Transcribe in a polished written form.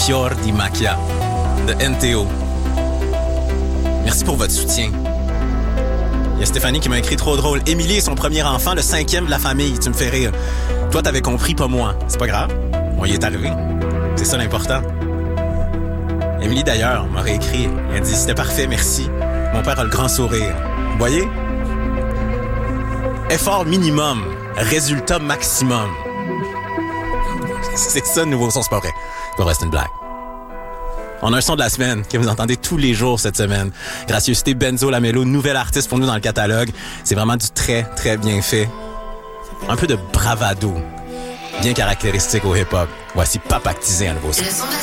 Fior di Macchia de NTO. Merci pour votre soutien. Il y a Stéphanie qui m'a écrit trop drôle. Émilie est son premier enfant, le 5e de la famille. Tu me fais rire. Toi, t'avais compris, pas moi. C'est pas grave. On y est arrivé. C'est ça l'important. Émilie, d'ailleurs, m'aurait écrit. Elle dit « C'était parfait, merci. Mon père a le grand sourire. » Vous voyez? Effort minimum, résultat maximum. C'est ça le nouveau son, c'est pas vrai. Pour rester une blague. On a un son de la semaine que vous entendez tous les jours cette semaine. Gracieuseté Benzo Lamello, nouvel artiste pour nous dans le catalogue. C'est vraiment du très, très bien fait. Un peu de bravado, bien caractéristique au hip-hop. Voici Papactisé, un nouveau son.